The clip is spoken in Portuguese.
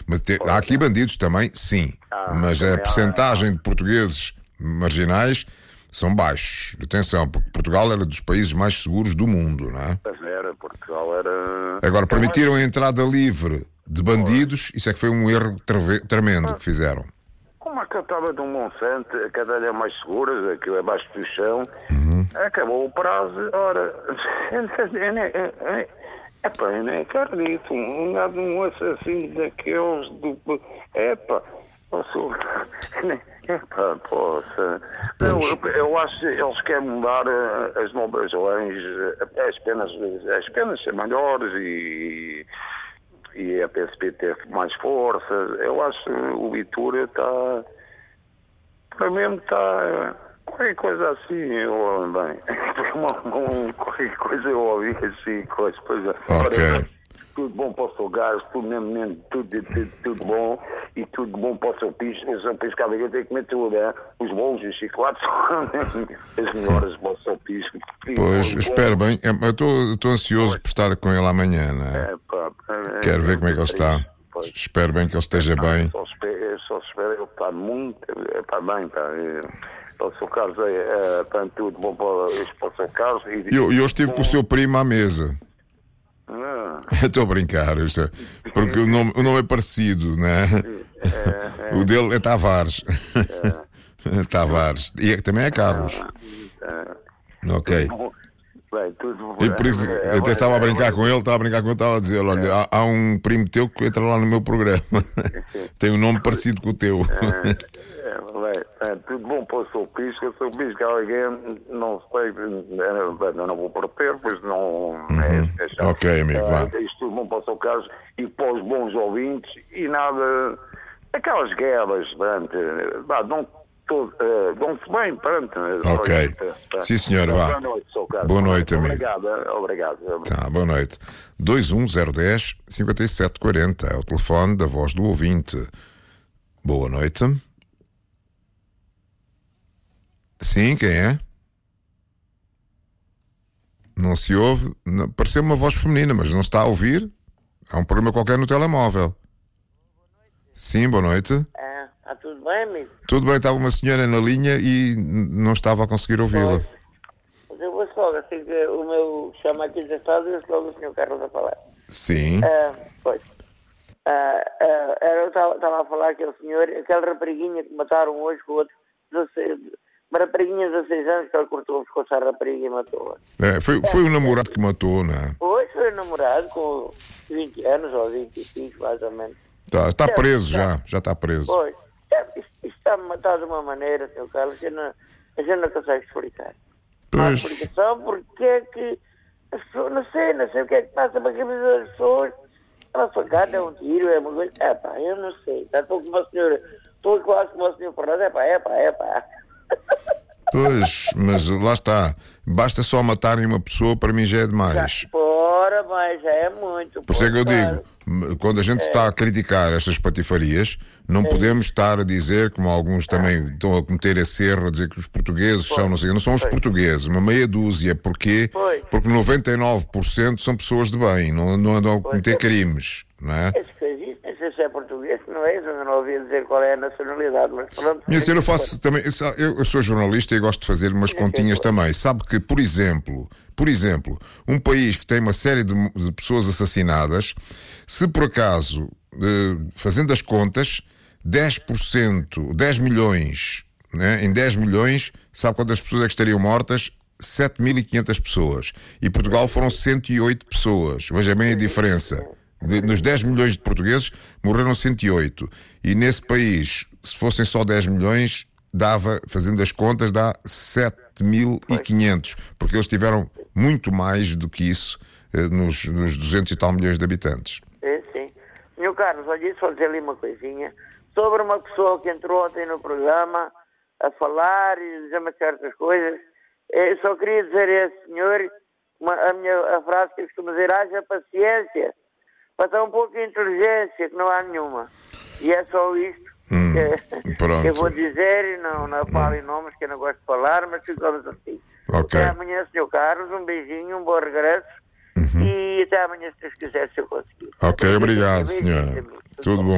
Mas há aqui bandidos também, sim. Mas a percentagem de portugueses marginais são baixos. Atenção, porque Portugal era dos países mais seguros do mundo, não é? Pois era, Portugal era... Agora, permitiram a entrada livre de bandidos, isso é que foi um erro tremendo que fizeram. Como é que eu estava de um Monsanto, a cadeia é mais segura, aquilo é baixo do chão, acabou o prazo, ora... eu nem acredito, um assassino daqueles do... poça. Eu acho que eles querem mudar as novas leis, as penas ser maiores e a PSP ter mais força. Eu acho que o Vitória está... Para mim está... Qualquer coisa assim, qualquer coisa eu ouvi assim, coisa. Ok. Tudo bom para o seu gás, tudo bom, e tudo bom para o seu piso. O seu piso cada vez tem que comer tudo, os bolos e os chocolates são as melhores para o seu piso. Pois, espero bem. Eu estou ansioso por estar com ele amanhã, não é? Quero ver como é que ele está. Espero bem que ele esteja bem. Só espero ele estar muito, está bem, para o seu Carlos, tudo bom para o seu Carlos. Eu estive com o seu primo à mesa. Estou a brincar, porque o nome é parecido, né? O dele é Tavares. Tavares. E também é Carlos. Ok. E por isso, eu até estava a brincar com ele, estava a dizer: olha, há um primo teu que entra lá no meu programa. Tem um nome parecido com o teu. Tudo bom para o seu pisco. O seu pisco, alguém, não sei, eu não vou perder, pois não é ok, amigo, vá. Isto tudo bom para o seu caso e para os bons ouvintes e nada, aquelas guerras, dão-se bem, pronto. Ok. Sim, senhor, vá. Boa noite, seu Carlos. Boa noite, amigo. Obrigado. Tá, boa noite. 21010 5740 é o telefone da voz do ouvinte. Boa noite. Sim, quem é? Não se ouve. Pareceu uma voz feminina, mas não se está a ouvir. Há um problema qualquer no telemóvel. Sim, boa noite. Está tudo bem, amigo? Tudo bem, estava uma senhora na linha e não estava a conseguir ouvi-la. Mas eu vou só, assim que o meu chama aqui da estrada e logo o senhor Carlos a falar. Sim. Eu estava a falar que o senhor, aquela rapariguinha que mataram hoje com o outro, uma rapariguinha de 16 anos que ele cortou o pescoço à rapariga e matou-a. Foi o namorado que matou, não é? Hoje foi o namorado com 20 anos ou 25, mais ou menos. Está preso já está preso. Pois, isto está matado de uma maneira, senhor Carlos, que a gente não consegue explicar. Não há explicação porque é que as pessoas, não sei o que é que passa para a cabeça das pessoas. Uma facada é um tiro, é uma coisa. Eu não sei. Estou quase como o senhor Fernando. Pois, mas lá está. Basta só matarem uma pessoa, para mim já é demais. Mas já é muito. Por isso é que eu digo, quando a gente está a criticar estas patifarias, não podemos estar a dizer, como alguns também estão a cometer esse erro, a dizer que os portugueses são, não são os portugueses, uma meia dúzia. Porquê? Porque 99% são pessoas de bem, não andam a cometer crimes, não é? Se é português, não é? Eu não ouvi dizer qual é a nacionalidade, mas pronto. Eu faço também, eu sou jornalista e gosto de fazer umas continhas também. Sabe que, por exemplo, um país que tem uma série de pessoas assassinadas, se por acaso, fazendo as contas, 10%, 10 milhões, né? Em 10 milhões, sabe quantas pessoas é que estariam mortas? 7.500 pessoas. E Portugal foram 108 pessoas. Veja bem a diferença. Nos 10 milhões de portugueses, morreram 108. E nesse país, se fossem só 10 milhões, fazendo as contas, dá 7.500. Porque eles tiveram muito mais do que isso nos 200 e tal milhões de habitantes. Sim. Senhor Carlos, olha, só dizer ali uma coisinha. Sobre uma pessoa que entrou ontem no programa a falar e dizer-me certas coisas, eu só queria dizer a esse senhor a frase que eu costumo dizer: haja paciência. Falta um pouco de inteligência, que não há nenhuma. E é só isto que eu vou dizer, e não falo em nomes que eu não gosto de falar, mas ficamos assim. Okay. Até amanhã, Sr. Carlos, um beijinho, um bom regresso, e até amanhã, se Deus quiser, se eu conseguir. Ok, obrigado, senhora. Tudo bom.